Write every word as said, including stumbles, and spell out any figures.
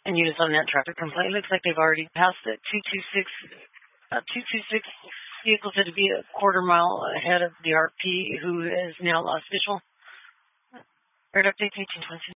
And units on that traffic complaint. Looks like they've already passed the two two six, uh, two two six vehicle said to be a quarter mile ahead of the R P, who is now lost visual. Third update, eighteen twenty.